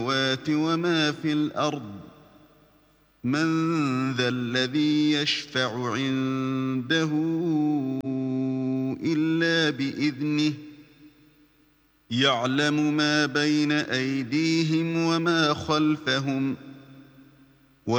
وما في الأرض من ذا الذي يشفع عنده إلا بإذنه يعلم ما بين أيديهم وما خلفهم